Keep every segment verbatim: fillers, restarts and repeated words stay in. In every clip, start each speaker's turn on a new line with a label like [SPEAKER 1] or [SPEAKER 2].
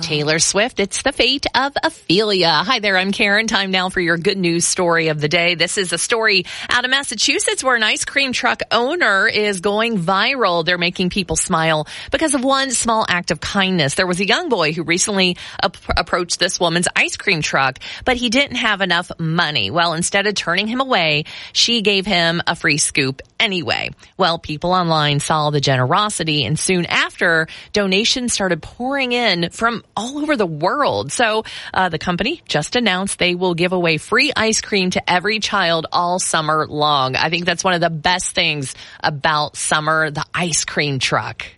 [SPEAKER 1] Taylor Swift, it's the fate of Ophelia. Hi there, I'm Karen. Time now for your good news story of the day. This is a story out of Massachusetts where an ice cream truck owner is going viral. They're making people smile because of one small act of kindness. There was a young boy who recently ap- approached this woman's ice cream truck, but he didn't have enough money. Well, instead of turning him away, she gave him a free scoop anyway. Well, people online saw the generosity, and soon after, donations started pouring in from all over the world. So uh, the company just announced they will give away free ice cream to every child all summer long. I think that's one of the best things about summer, the ice cream truck.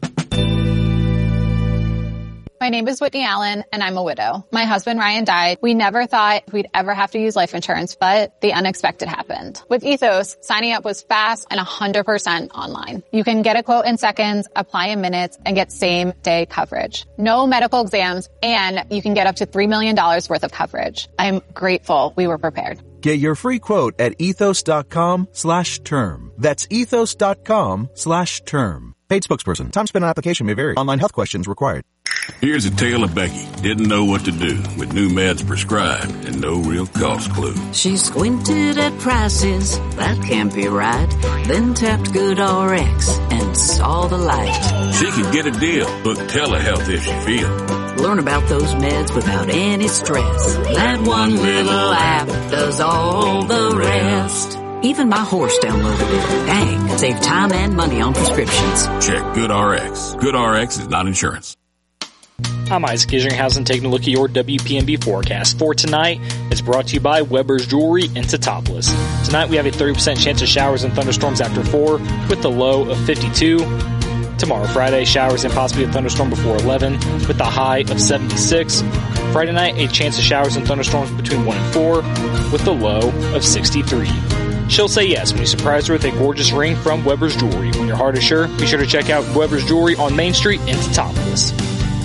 [SPEAKER 2] My name is Whitney Allen, and I'm a widow. My husband, Ryan, died. We never thought we'd ever have to use life insurance, but the unexpected happened. With Ethos, signing up was fast and one hundred percent online. You can get a quote in seconds, apply in minutes, and get same-day coverage. No medical exams, and you can get up to three million dollars worth of coverage. I'm grateful we were prepared.
[SPEAKER 3] Get your free quote at ethos.com slash term. That's ethos.com slash term. Paid spokesperson. Time spent on application may vary. Online health questions required.
[SPEAKER 4] Here's a tale of Becky. Didn't know what to do with new meds prescribed and no real cost clue.
[SPEAKER 5] She squinted at prices, that can't be right. Then tapped GoodRx and saw the light.
[SPEAKER 4] She could get a deal. Book telehealth if she feels.
[SPEAKER 5] Learn about those meds without any stress. That one little app does all the rest. Even my horse downloaded it. Dang, save time and money on prescriptions.
[SPEAKER 4] Check GoodRx. GoodRx is not insurance.
[SPEAKER 6] I'm Isaac Isringhausen taking a look at your W P M B forecast for tonight. It's brought to you by Weber's Jewelry in Teutopolis. Tonight we have a thirty percent chance of showers and thunderstorms after four with the low of fifty-two. Tomorrow, Friday, showers and possibly a thunderstorm before eleven with the high of seventy-six. Friday night, a chance of showers and thunderstorms between one and four with the low of sixty-three. She'll say yes when you surprise her with a gorgeous ring from Weber's Jewelry. When your heart is sure, be sure to check out Weber's Jewelry on Main Street in Teutopolis.